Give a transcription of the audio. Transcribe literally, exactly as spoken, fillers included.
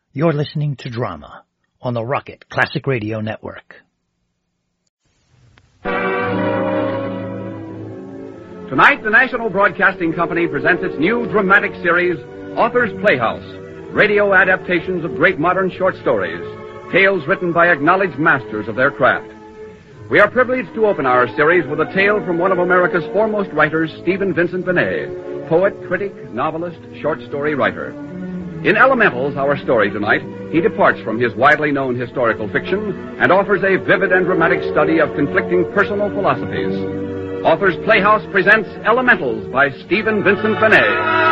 You're listening to Drama on the Rocket Classic Radio Network. Tonight, the National Broadcasting Company presents its new dramatic series, Author's Playhouse, radio adaptations of great modern short stories, tales written by acknowledged masters of their craft. We are privileged to open our series with a tale from one of America's foremost writers, Stephen Vincent Benet, poet, critic, novelist, short story writer. In Elementals, our story tonight, he departs from his widely known historical fiction and offers a vivid and dramatic study of conflicting personal philosophies. Author's Playhouse presents Elementals by Stephen Vincent Benet.